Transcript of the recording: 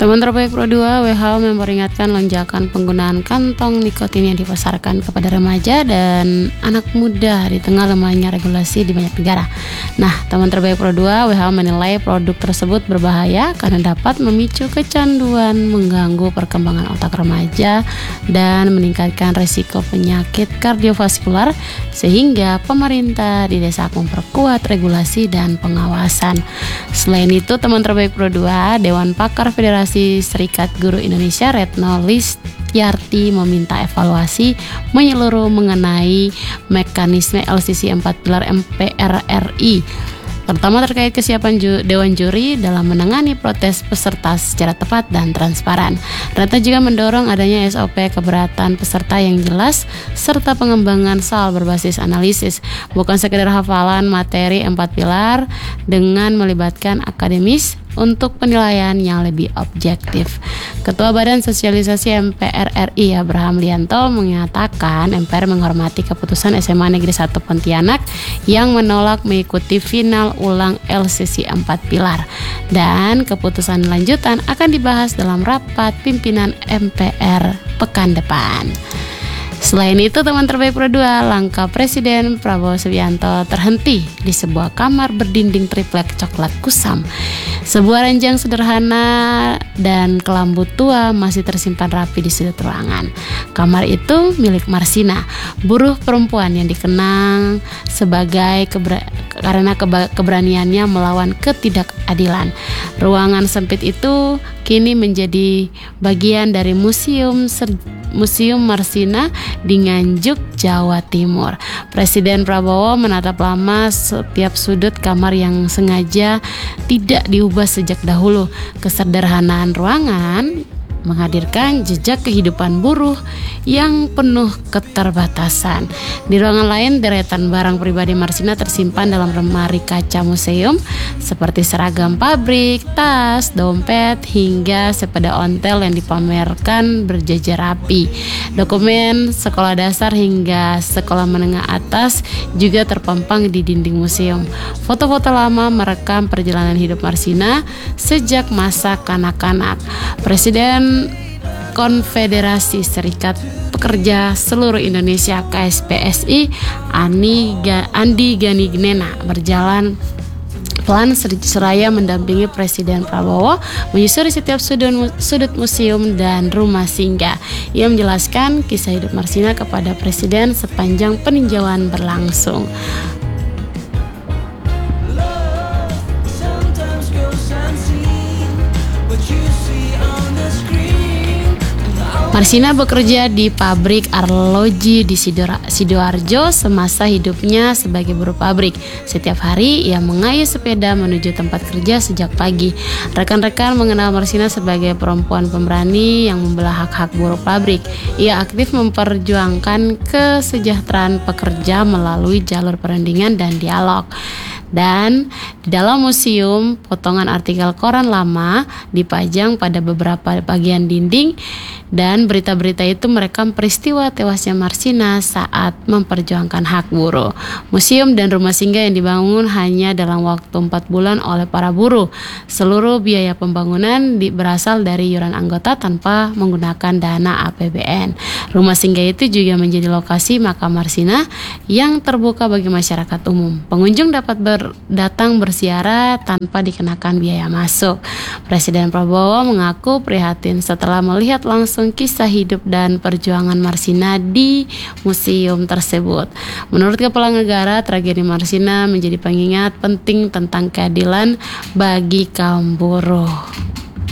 Teman terbaik Pro 2, WHO memperingatkan lonjakan penggunaan kantong nikotin yang dipasarkan kepada remaja dan anak muda di tengah lemahnya regulasi di banyak negara. Nah, teman terbaik Pro 2, WHO menilai produk tersebut berbahaya karena dapat memicu kecanduan, mengganggu perkembangan otak remaja, dan meningkatkan risiko penyakit kardiovaskular, sehingga pemerintah didesak memperkuat regulasi dan pengawasan. Selain itu, teman terbaik Pro 2, Dewan Pakar Federasi Serikat Guru Indonesia Retno Listiarti meminta evaluasi menyeluruh mengenai mekanisme LCC 4 pilar MPR RI, terutama terkait kesiapan Dewan Juri dalam menangani protes peserta secara tepat dan transparan. Retno juga mendorong adanya SOP keberatan peserta yang jelas serta pengembangan soal berbasis analisis, bukan sekedar hafalan materi 4 pilar, dengan melibatkan akademis untuk penilaian yang lebih objektif. Ketua Badan Sosialisasi MPR RI Abraham Lianto mengatakan MPR menghormati keputusan SMA Negeri 1 Pontianak yang menolak mengikuti final ulang LCC 4 pilar, dan keputusan lanjutan akan dibahas dalam rapat pimpinan MPR pekan depan. Selain itu, teman terbaik Pro 2, langkah Presiden Prabowo Subianto terhenti di sebuah kamar berdinding triplek coklat kusam. Sebuah ranjang sederhana dan kelambu tua masih tersimpan rapi di sudut ruangan. Kamar itu milik Marsina, buruh perempuan yang dikenang sebagai karena keberaniannya melawan ketidakadilan. Ruangan sempit itu kini menjadi bagian dari Museum Marsina di Nganjuk, Jawa Timur. Presiden Prabowo menatap lama setiap sudut kamar yang sengaja tidak diubah sejak dahulu. Kesederhanaan ruangan menghadirkan jejak kehidupan buruh yang penuh keterbatasan. Di ruangan lain, deretan barang pribadi Marsina tersimpan dalam lemari kaca museum seperti seragam pabrik, tas, dompet, hingga sepeda ontel yang dipamerkan berjejer rapi. Dokumen sekolah dasar hingga sekolah menengah atas juga terpampang di dinding museum. Foto-foto lama merekam perjalanan hidup Marsina sejak masa kanak-kanak. Presiden Konfederasi Serikat Pekerja Seluruh Indonesia KSPSI Andi Gani Gnena berjalan pelan seraya mendampingi Presiden Prabowo menyusuri setiap sudut museum dan rumah singgah. Ia menjelaskan kisah hidup Marsina kepada Presiden sepanjang peninjauan berlangsung. Marsina bekerja di pabrik arloji di Sidoarjo semasa hidupnya sebagai buruh pabrik. Setiap hari ia mengayuh sepeda menuju tempat kerja sejak pagi. Rekan-rekan mengenal Marsina sebagai perempuan pemberani yang membela hak-hak buruh pabrik. Ia aktif memperjuangkan kesejahteraan pekerja melalui jalur perundingan dan dialog. Dan di dalam museum, potongan artikel koran lama dipajang pada beberapa bagian dinding, dan berita-berita itu merekam peristiwa tewasnya Marsina saat memperjuangkan hak buruh. Museum dan rumah singgah yang dibangun hanya dalam waktu 4 bulan oleh para buruh. Seluruh biaya pembangunan berasal dari iuran anggota tanpa menggunakan dana APBN. Rumah singgah itu juga menjadi lokasi makam Marsina yang terbuka bagi masyarakat umum. Pengunjung dapat datang berziarah tanpa dikenakan biaya masuk. Presiden Prabowo mengaku prihatin setelah melihat langsung kisah hidup dan perjuangan Marsina di museum tersebut. Menurut Kepala Negara, tragedi Marsina menjadi pengingat penting tentang keadilan bagi kaum buruh.